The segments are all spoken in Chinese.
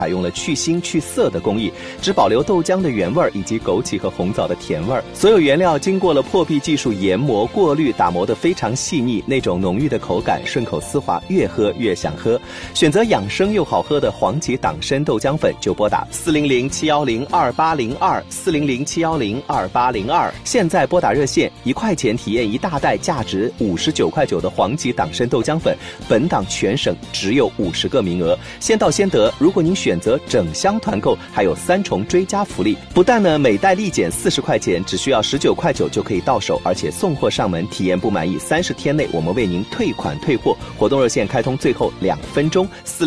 采用了去腥去涩的工艺，只保留豆浆的原味以及枸杞和红枣的甜味。所有原料经过了破壁技术研磨、过滤、打磨得非常细腻，那种浓郁的口感顺口丝滑，越喝越想喝。选择养生又好喝的黄芪党参豆浆粉，就拨打400-710-2802，400-710-2802。现在拨打热线，1块钱体验1大袋价值59块9的黄芪党参豆浆粉，本档全省只有50个名额，先到先得。如果您选择整箱团购，还有3重追加福利，不但呢每袋立减40块钱，只需要19块9就可以到手，而且送货上门，体验不满意30天内我们为您退款退货。活动热线开通最后2分钟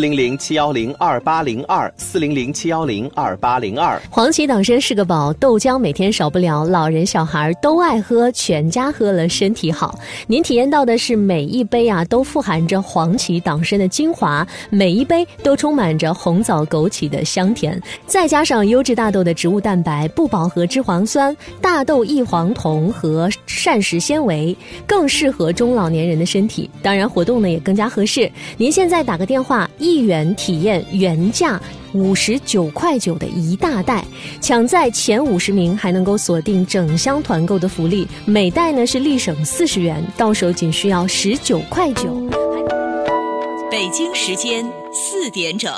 ，400-710-2802，400-710-2802。 黄芪党参是个宝，豆浆每天少不了，老人小孩都爱喝，全家喝了身体好。您体验到的是每一杯都富含着黄芪党参的精华，每一杯都充满着红枣枸杞的香甜，再加上优质大豆的植物蛋白、不饱和脂肪酸、大豆异黄酮和膳食纤维，更适合中老年人的身体。当然活动呢也更加合适，您现在打个电话，1元体验原价59块9的1大袋，抢在前50名还能够锁定整箱团购的福利，每袋呢是立省40元，到手仅需要19块9。 北京时间4点整。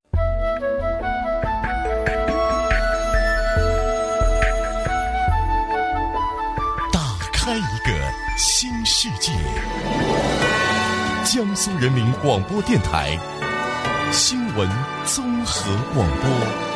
打开一个新世界，江苏人民广播电台新闻综合广播。